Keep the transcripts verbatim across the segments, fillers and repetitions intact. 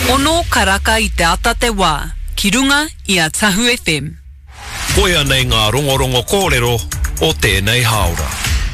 Ono karaka I te ata te wā, ki runga I a Tahu F M. Koia nei ngā rongorongo kōrero o tēnei haora.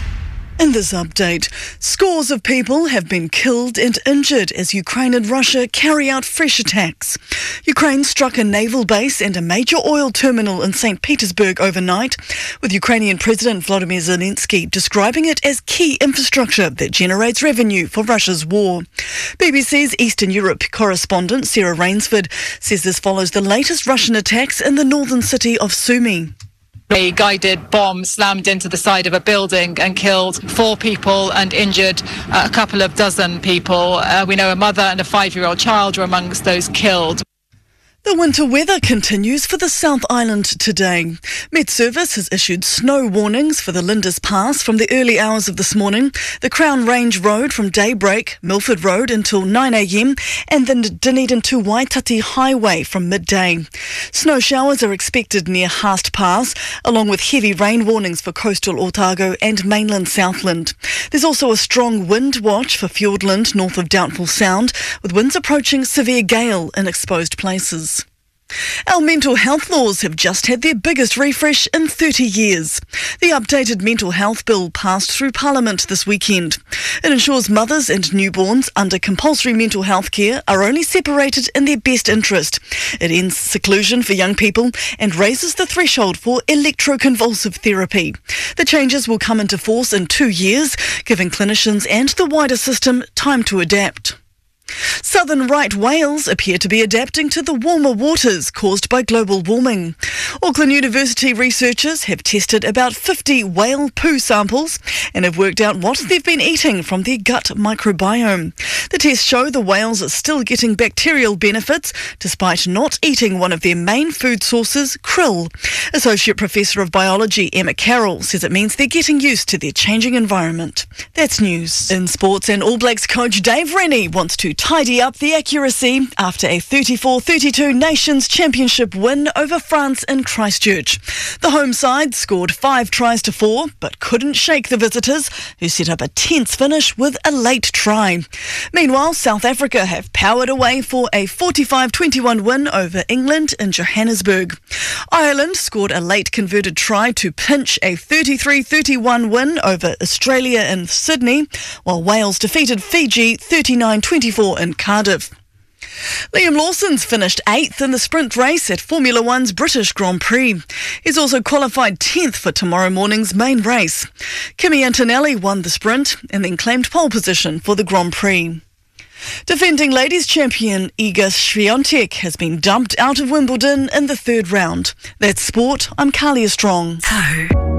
In this update, scores of people have been killed and injured as Ukraine and Russia carry out fresh attacks. Ukraine struck a naval base and a major oil terminal in Saint Petersburg overnight, with Ukrainian President Volodymyr Zelensky describing it as key infrastructure that generates revenue for Russia's war. B B C's Eastern Europe correspondent Sarah Rainsford says this follows the latest Russian attacks in the northern city of Sumy. A guided bomb slammed into the side of a building and killed four people and injured a couple of dozen people. Uh, we know a mother and a five-year-old child were amongst those killed. The winter weather continues for the South Island today. Met Service has issued snow warnings for the Lindis Pass from the early hours of this morning, the Crown Range Road from daybreak, Milford Road until nine a m, and the Dunedin to Waitati Highway from midday. Snow showers are expected near Haast Pass, along with heavy rain warnings for coastal Otago and mainland Southland. There's also a strong wind watch for Fiordland north of Doubtful Sound, with winds approaching severe gale in exposed places. Our mental health laws have just had their biggest refresh in thirty years. The updated mental health bill passed through Parliament this weekend. It ensures mothers and newborns under compulsory mental health care are only separated in their best interest. It ends seclusion for young people and raises the threshold for electroconvulsive therapy. The changes will come into force in two years, giving clinicians and the wider system time to adapt. Southern right whales appear to be adapting to the warmer waters caused by global warming. Auckland University researchers have tested about fifty whale poo samples and have worked out what they've been eating from their gut microbiome. The tests show the whales are still getting bacterial benefits despite not eating one of their main food sources, krill. Associate Professor of Biology Emma Carroll says it means they're getting used to their changing environment. That's news. In sports, and All Blacks coach Dave Rennie wants to tidy up the accuracy after a thirty-four thirty-two Nations Championship win over France in Christchurch. The home side scored five tries to four, but couldn't shake the visitors, who set up a tense finish with a late try. Meanwhile, South Africa have powered away for a forty-five twenty-one win over England in Johannesburg. Ireland scored a late converted try to pinch a thirty-three thirty-one win over Australia in Sydney, while Wales defeated Fiji thirty-nine twenty-four in Cardiff. Liam Lawson's finished eighth in the sprint race at Formula One's British Grand Prix. He's also qualified tenth for tomorrow morning's main race. Kimi Antonelli won the sprint and then claimed pole position for the Grand Prix. Defending ladies champion Iga Swiatek has been dumped out of Wimbledon in the third round. That's sport. I'm Kalia Strong.